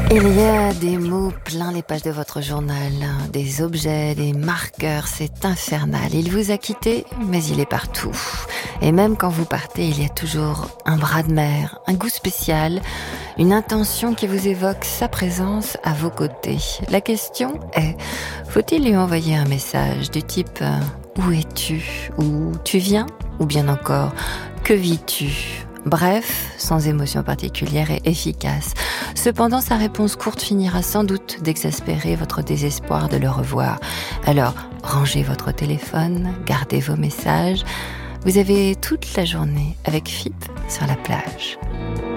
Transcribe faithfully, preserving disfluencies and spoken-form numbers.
Il y a des mots plein les pages de votre journal, des objets, des marqueurs, c'est infernal. Il vous a quitté, mais il est partout. Et même quand vous partez, il y a toujours un bras de mer, un goût spécial, une intention qui vous évoque sa présence à vos côtés. La question est, faut-il lui envoyer un message du type euh, « Où es-tu » ou « Tu viens » ou bien encore « Que vis-tu » Bref, sans émotion particulière et efficace. Cependant, sa réponse courte finira sans doute d'exaspérer votre désespoir de le revoir. Alors, rangez votre téléphone, gardez vos messages. Vous avez toute la journée avec F I P sur la plage.